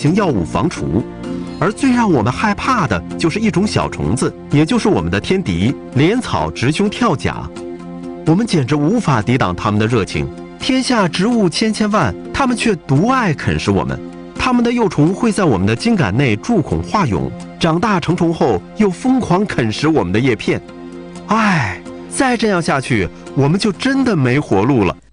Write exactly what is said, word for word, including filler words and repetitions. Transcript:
行药物防除。而最让我们害怕的就是一种小虫子，也就是我们的天敌镰草直胸跳甲。我们简直无法抵挡它们的热情。天下植物千千万，它们却独爱啃食我们。它们的幼虫会在我们的茎秆内筑孔化蛹，长大成虫后又疯狂啃食我们的叶片。唉，再这样下去，我们就真的没活路了。